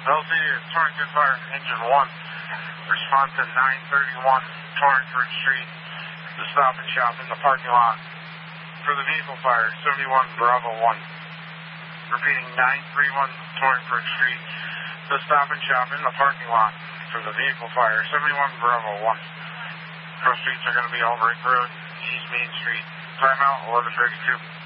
LZ, Torrington Fire, Engine 1. Respond to 931 Torrington Street, the Stop and Shop in the parking lot. For the vehicle fire, 71 Bravo 1. Repeating, 931 Torrington Street, the Stop and Shop in the parking lot. For the vehicle fire, 71 Bravo 1. Cross streets are going to be Albrecht Road, East Main Street. Timeout, 11:32.